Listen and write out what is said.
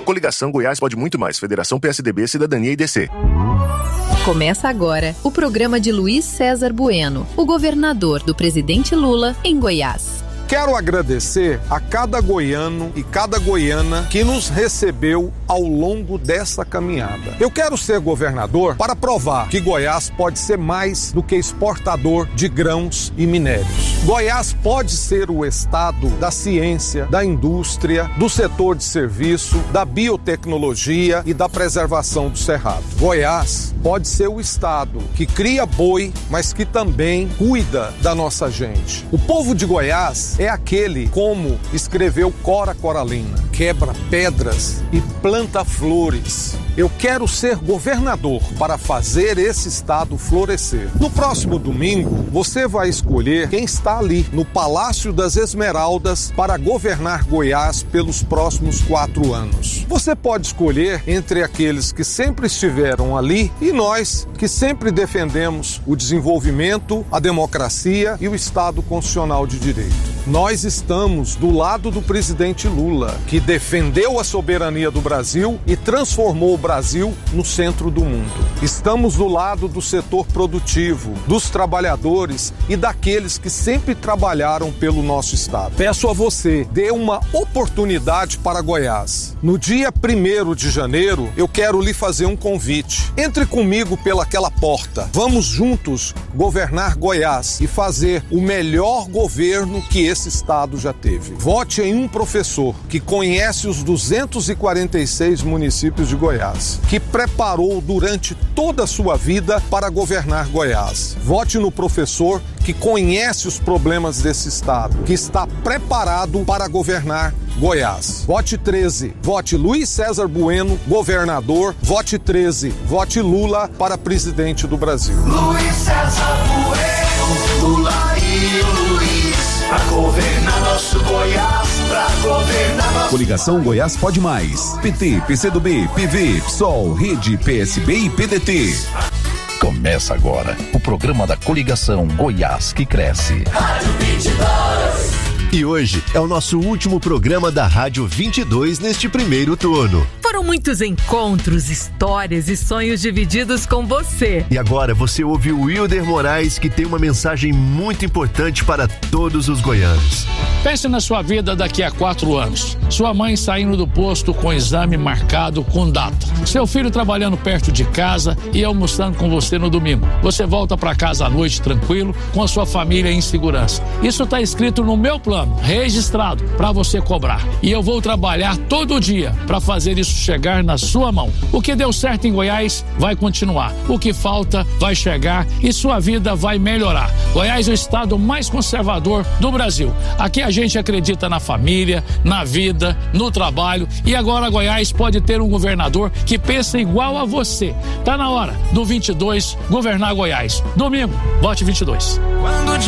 Coligação Goiás pode muito mais. Federação PSDB, Cidadania e DC. Começa agora o programa de Luiz César Bueno, o governador do presidente Lula em Goiás. Quero agradecer a cada goiano e cada goiana que nos recebeu ao longo dessa caminhada. Eu quero ser governador para provar que Goiás pode ser mais do que exportador de grãos e minérios. Goiás pode ser o estado da ciência, da indústria, do setor de serviço, da biotecnologia e da preservação do cerrado. Goiás pode ser o estado que cria boi, mas que também cuida da nossa gente. O povo de Goiás é aquele, como escreveu Cora Coralina, quebra pedras e planta flores. Eu quero ser governador para fazer esse estado florescer. No próximo domingo, você vai escolher quem está ali, no Palácio das Esmeraldas, para governar Goiás pelos próximos 4 anos. Você pode escolher entre aqueles que sempre estiveram ali e nós, que sempre defendemos o desenvolvimento, a democracia e o Estado constitucional de direito. Nós estamos do lado do presidente Lula, que defendeu a soberania do Brasil e transformou o Brasil no centro do mundo. Estamos do lado do setor produtivo, dos trabalhadores e daqueles que sempre trabalharam pelo nosso estado. Peço a você, dê uma oportunidade para Goiás. No dia 1º de janeiro, eu quero lhe fazer um convite. Entre comigo pelaquela porta. Vamos juntos governar Goiás e fazer o melhor governo que esse estado já teve. Vote em um professor que conhece os 246 municípios de Goiás, que preparou durante toda a sua vida para governar Goiás. Vote no professor que conhece os problemas desse estado, que está preparado para governar Goiás. Vote 13. Vote Luiz César Bueno, governador. Vote 13. Vote Lula para presidente do Brasil. Luiz César Bueno, Lula e o Luiz, pra governar nosso Goiás, pra governar nosso... Coligação Goiás Pode Mais. PT, PCdoB, PV, PSOL, Rede, PSB e PDT. Começa agora o programa da Coligação Goiás que Cresce. Rádio 22. E hoje é o nosso último programa da Rádio 22 neste primeiro turno. Foram muitos encontros, histórias e sonhos divididos com você. E agora você ouve o Wilder Moraes, que tem uma mensagem muito importante para todos os goianos. Pense na sua vida daqui a 4 anos. Sua mãe saindo do posto com exame marcado com data. Seu filho trabalhando perto de casa e almoçando com você no domingo. Você volta para casa à noite tranquilo, com a sua família em segurança. Isso está escrito no meu plano, registrado, para você cobrar. E eu vou trabalhar todo dia para fazer isso chegar na sua mão. O que deu certo em Goiás vai continuar. O que falta vai chegar e sua vida vai melhorar. Goiás é o estado mais conservador do Brasil. Aqui a gente acredita na família, na vida, no trabalho, e agora Goiás pode ter um governador que pensa igual a você. Tá na hora do 22 governar Goiás. Domingo, vote 22.